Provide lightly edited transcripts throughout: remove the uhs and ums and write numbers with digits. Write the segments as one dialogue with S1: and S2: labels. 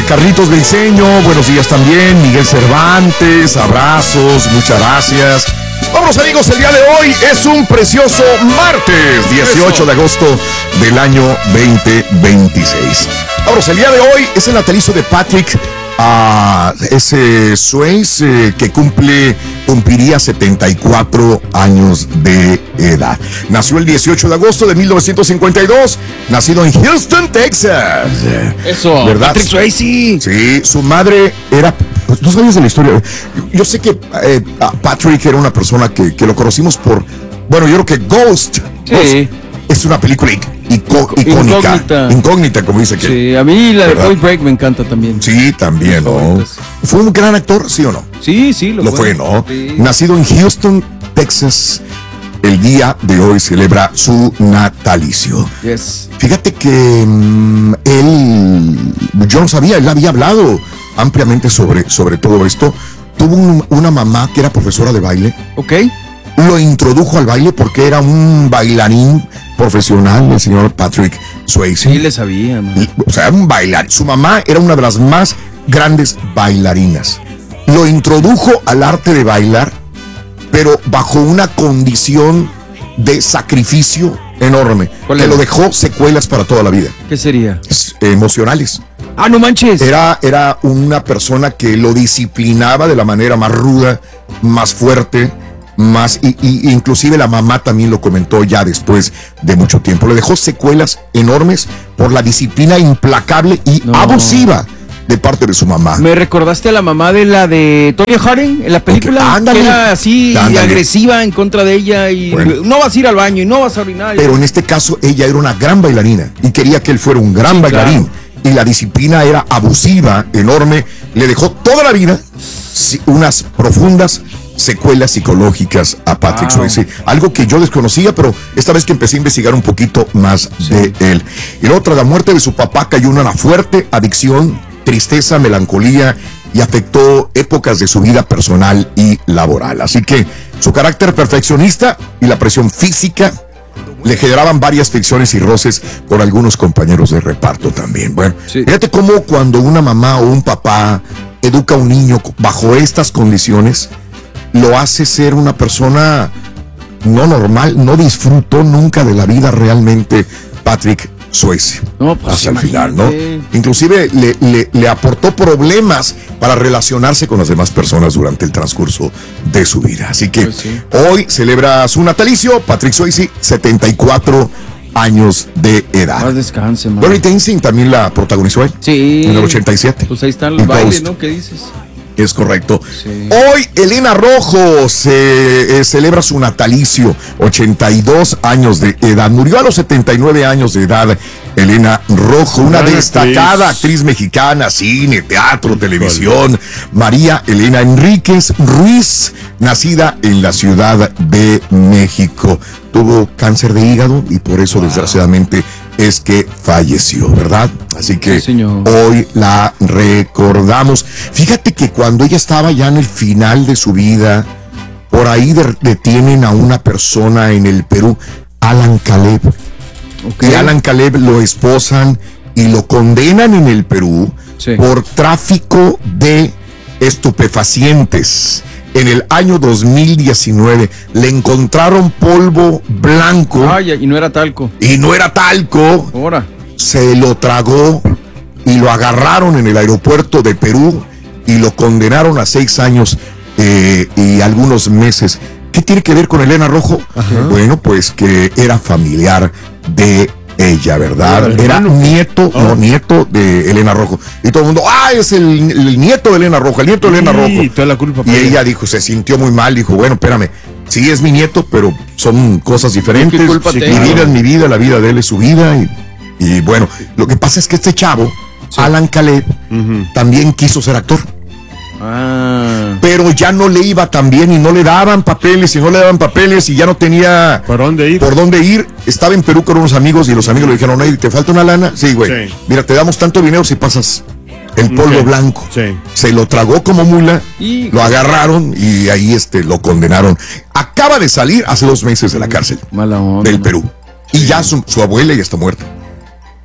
S1: Carlitos Briseño, buenos días también. Miguel Cervantes, abrazos, muchas gracias. Vamos amigos, el día de hoy es un precioso martes, 18 de agosto del año 2026. Vamos, el día de hoy es el natalicio de Patrick Swayze, que cumpliría 74 años de edad. Nació el 18 de agosto de 1952, nacido en Houston, Texas.
S2: Eso,
S1: ¿verdad?
S2: Patrick Swayze.
S1: Sí, su madre era... ¿Tú sabías de la historia? Yo sé que Patrick era una persona que lo conocimos por... Bueno, yo creo que Ghost.
S2: Sí.
S1: Ghost es una película icónica. Incógnita, como dice que.
S2: Sí, a mí la de Point Break me encanta también.
S1: Sí, también, ¿no? ¿Fue un gran actor, sí o no?
S2: Sí, lo
S1: fue, ¿no?
S2: Sí.
S1: Nacido en Houston, Texas, el día de hoy celebra su natalicio.
S2: Yes.
S1: Fíjate que yo no sabía, él había hablado ampliamente sobre todo esto. Tuvo una mamá que era profesora de baile.
S2: Ok.
S1: Lo introdujo al baile porque era un bailarín profesional, el señor Patrick Swayze.
S2: Sí, le sabía, man.
S1: O sea, un bailarín. Su mamá era una de las más grandes bailarinas. Lo introdujo al arte de bailar, pero bajo una condición de sacrificio enorme, que lo dejó secuelas para toda la vida.
S2: ¿Qué sería?
S1: Emocionales.
S2: ¡Ah, no manches!
S1: Era una persona que lo disciplinaba de la manera más ruda, más fuerte, y inclusive la mamá también lo comentó ya después de mucho tiempo. Le dejó secuelas enormes por la disciplina implacable y abusiva de parte de su mamá.
S2: Me recordaste a la mamá de la de Tonya Harding en la película, que era así agresiva en contra de ella y no vas a ir al baño y no vas a orinar.
S1: Pero en este caso ella era una gran bailarina y quería que él fuera un gran bailarín. Claro. Y la disciplina era abusiva, enorme. Le dejó toda la vida unas profundas secuelas psicológicas a Patrick Swayze, algo que yo desconocía, pero esta vez que empecé a investigar un poquito más de él. Y luego, tras la muerte de su papá, cayó en una fuerte adicción, tristeza, melancolía, y afectó épocas de su vida personal y laboral. Así que su carácter perfeccionista y la presión física le generaban varias fricciones y roces con algunos compañeros de reparto también. Bueno, fíjate cómo cuando una mamá o un papá educa a un niño bajo estas condiciones, lo hace ser una persona no normal, no disfrutó nunca de la vida realmente Patrick Swayze.
S2: No, pues
S1: hasta el final, ¿no? Inclusive le aportó problemas para relacionarse con las demás personas durante el transcurso de su vida. Así que hoy celebra su natalicio, Patrick Swayze, 74 años de edad.
S2: Más descanse, man.
S1: Dirty Dancing también la protagonizó él.
S2: Sí.
S1: En el 87.
S2: Pues ahí están los bailes, ¿no? ¿Qué dices?
S1: Es correcto. Sí. Hoy Elena Rojo celebra su natalicio, 82 años de edad. Murió a los 79 años de edad Elena Rojo, una destacada actriz mexicana, cine, teatro, televisión. María Elena Enríquez Ruiz, nacida en la Ciudad de México. Tuvo cáncer de hígado y por eso desgraciadamente es que falleció, ¿verdad? Así que hoy la recordamos. Fíjate que cuando ella estaba ya en el final de su vida, por ahí detienen a una persona en el Perú, Alan Caleb. Y Alan Caleb lo esposan y lo condenan en el Perú por tráfico de estupefacientes. En el año 2019 le encontraron polvo blanco.
S2: Ay, y no era talco.
S1: Ahora. Se lo tragó y lo agarraron en el aeropuerto de Perú y lo condenaron a 6 años y algunos meses. ¿Qué tiene que ver con Elena Rojo? Ajá. Bueno, pues que era familiar de ella, ¿verdad? Era nieto de Elena Rojo. Y todo el mundo, es el nieto de Elena Rojo, el nieto de Elena Rojo.
S2: Toda la culpa
S1: y ella dijo, se sintió muy mal, dijo, bueno, espérame, sí es mi nieto, pero son cosas diferentes. Mi vida es mi vida, la vida de él es su vida. Y bueno, lo que pasa es que este chavo, Alan Caleb, también quiso ser actor. Pero ya no le iba tan bien y no le daban papeles y ya no tenía
S3: ¿Por dónde
S1: ir? Estaba en Perú con unos amigos y los amigos le dijeron, ¿te falta una lana? Sí, güey. Mira, te damos tanto dinero si pasas el polvo blanco. Se lo tragó como mula, lo agarraron y ahí lo condenaron. Acaba de salir hace 2 meses de la cárcel del Perú. Y ya su abuela ya está muerta.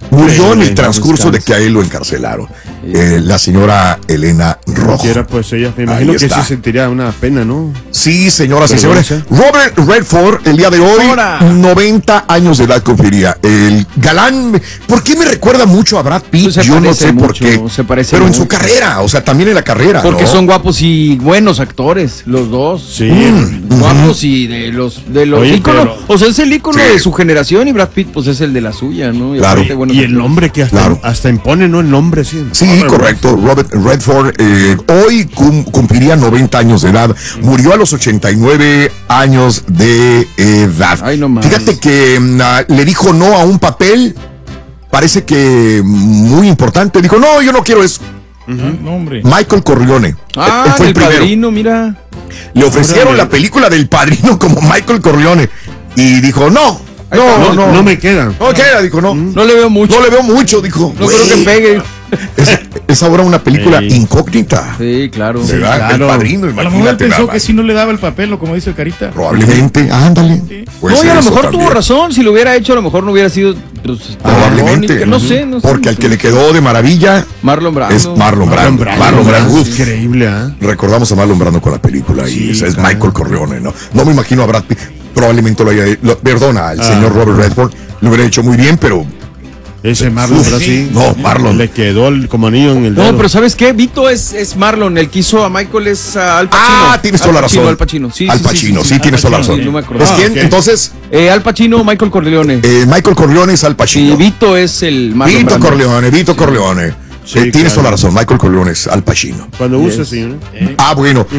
S1: Murió en el transcurso de que a él lo encarcelaron. La señora Elena Rojo.
S3: Pues ella, me imagino que sí sentiría una pena, ¿no?
S1: Sí, señoras y señores. Robert Redford, el día de hoy, 90 años de edad cumpliría. El galán, ¿por qué me recuerda mucho a Brad Pitt?
S2: Yo no sé por qué.
S1: Pero en su carrera, o sea, también en la carrera.
S2: Porque son guapos y buenos actores, los dos.
S3: Sí.
S2: Guapos y de los íconos. O sea, es el ícono de su generación y Brad Pitt, pues es el de la suya, ¿no?
S3: Y el nombre que hasta impone, ¿no? El nombre, sí.
S1: Sí, correcto. Robert Redford hoy cumpliría 90 años de edad. Murió a los 89 años de edad.
S2: Ay, no más.
S1: Fíjate que le dijo no a un papel, parece que muy importante. Dijo, no, yo no quiero eso. Michael Corleone.
S2: Él fue el Padrino, mira.
S1: Le ofrecieron la película del Padrino como Michael Corleone. Y dijo, no
S3: me queda.
S1: No queda, dijo, no.
S2: No le veo mucho.
S1: No le veo mucho, dijo.
S2: No creo que pegue.
S1: Es ahora una película incógnita.
S2: Sí, claro.
S1: ¿Verdad? El Padrino,
S4: a lo mejor él pensó que si no le daba el papel, o como dice el Carita.
S1: Probablemente, ándale.
S2: Sí. No, y a lo mejor tuvo razón. Si lo hubiera hecho, a lo mejor no hubiera sido.
S1: Probablemente.
S2: No sé.
S1: Porque al que le quedó de maravilla
S2: Marlon Brando.
S1: Es Marlon Brando.
S3: Increíble, ¿eh?
S1: Recordamos a Marlon Brando con la película y ese es Michael Corleone, ¿no? No me imagino a Brad Pitt. Probablemente perdona, al señor Robert Redford lo hubiera hecho muy bien, pero
S3: ese Marlon, sí.
S1: No, Marlon.
S3: Le quedó como anillo en el dedo.
S2: No, pero ¿sabes qué? Vito es Marlon. El que hizo a Michael es Al Pacino.
S1: Tienes toda la razón.
S2: Al Pacino, sí.
S1: Al Pacino, sí, tienes toda la razón.
S2: Sí, no me acuerdo.
S1: ¿Es quién? Entonces.
S2: Al Pacino, Michael Corleone.
S1: Michael Corleone es Al Pacino.
S2: Y Vito es el Marlon
S1: Vito Corleone.
S3: Sí,
S1: tienes toda la razón. Michael Corleone es Al Pacino.
S3: Cuando guste, señor.
S1: Bueno.